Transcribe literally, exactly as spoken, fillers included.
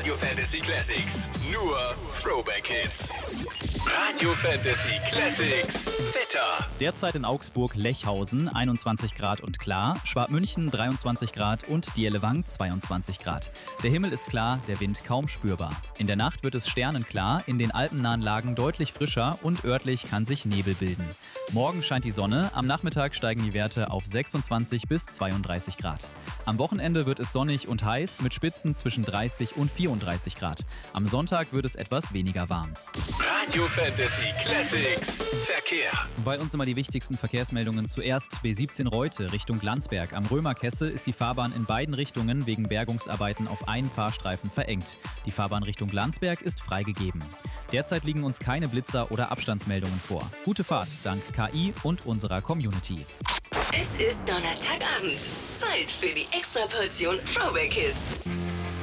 Radio Fantasy Classics. Nur Throwback Hits. Radio Fantasy Classics. Wetter. Derzeit in Augsburg Lechhausen einundzwanzig Grad und klar, Schwabmünchen dreiundzwanzig Grad und Dielewang zweiundzwanzig Grad. Der Himmel ist klar, der Wind kaum spürbar. In der Nacht wird es sternenklar, in den alpennahen Lagen deutlich frischer und örtlich kann sich Nebel bilden. Morgen scheint die Sonne, am Nachmittag steigen die Werte auf sechsundzwanzig bis zweiunddreißig Grad. Am Wochenende wird es sonnig und heiß mit Spitzen zwischen dreißig und vierunddreißig Grad. Am Sonntag wird es etwas weniger warm. Radio Fantasy Classics. Verkehr. Bei uns immer die wichtigsten Verkehrsmeldungen. Zuerst B siebzehn Reute Richtung Landsberg. Am Römerkessel ist die Fahrbahn in beiden Richtungen wegen Bergungsarbeiten auf einen Fahrstreifen verengt. Die Fahrbahn Richtung Landsberg ist freigegeben. Derzeit liegen uns keine Blitzer oder Abstandsmeldungen vor. Gute Fahrt dank K I und unserer Community. Es ist Donnerstagabend. Zeit für die Extraportion Throwback Hits.